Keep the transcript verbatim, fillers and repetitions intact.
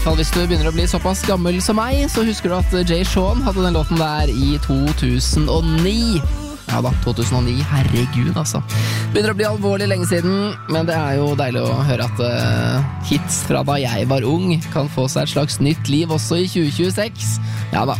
Hvis du begynner å bli såpass gammel som meg, så husker du at Jay Sean hadde den låten der i to tusen og ni. Ja da, to tusen og ni, herregud altså. Begynner å bli alvorlig lenge siden, men det er jo deilig å høre at uh, hits fra da jeg var ung kan få seg et slags nytt liv også i tjue tjueseks. Ja da,